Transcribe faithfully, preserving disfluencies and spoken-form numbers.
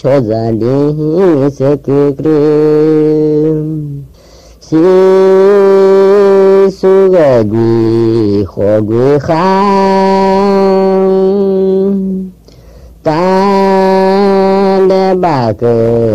cho gia đình sẽ cứ kìm si su gà quỳ khó quỳ khang ta